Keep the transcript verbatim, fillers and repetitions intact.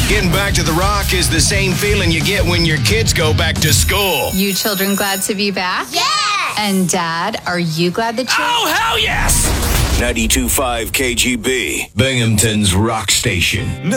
Getting back to the Rock is the same feeling you get when your kids go back to school. You children glad to be back? Yes! And Dad, are you glad that you're... Oh, hell yes! ninety-two point five K G B, Binghamton's Rock Station.